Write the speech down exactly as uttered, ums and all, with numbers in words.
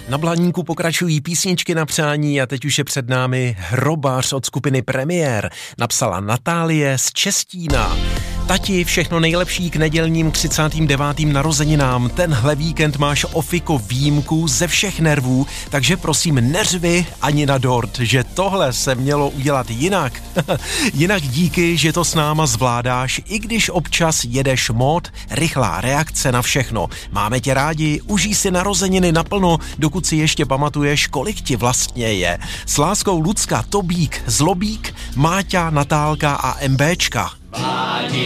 Na Blaníku pokračují písničky na přání a teď už je před námi Hrobář od skupiny Premiér. Napsala Natálie z Čestína. Tati, všechno nejlepší k nedělním třicátým devátým narozeninám. Tenhle víkend máš ofiko výjimku ze všech nervů, takže prosím neřvi ani na dort, že tohle se mělo udělat jinak. Jinak díky, že to s náma zvládáš, i když občas jedeš mod, rychlá reakce na všechno. Máme tě rádi, užij si narozeniny naplno, dokud si ještě pamatuješ, kolik ti vlastně je. S láskou Lucka, Tobík, Zlobík, Máťa, Natálka a MBčka.